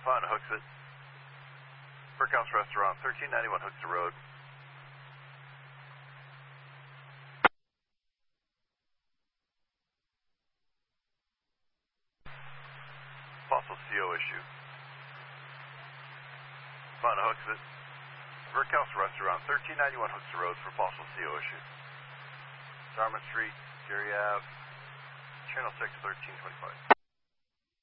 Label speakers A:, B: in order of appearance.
A: Fun hooks it. Brickhouse Restaurant, 1391 Hookster Road. Fossil CO issue. Fun hooks it. Brickhouse Restaurant, 1391 Hookster Road for Fossil CO issue. Dartmouth Street, Gary Ave, Channel 6, 1325.